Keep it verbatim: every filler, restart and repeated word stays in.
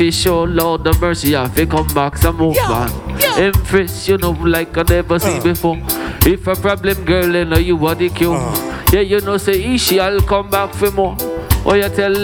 show Lord the mercy, I fi come back some more, man. Empress, you know, like I never see uh. before. If a problem, girl, you know you are the cure. Uh. Yeah, you know, say, Ishi, I'll come back for more. Oh, you tell